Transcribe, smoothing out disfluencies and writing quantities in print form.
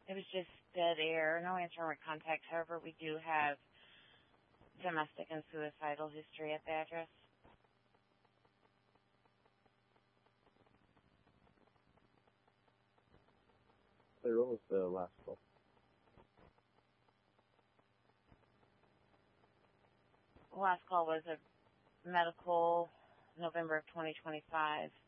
It was just dead air, no answer or contact. However, we do have domestic and suicidal history at the address. What was the last call? The last call was a medical November of 2025.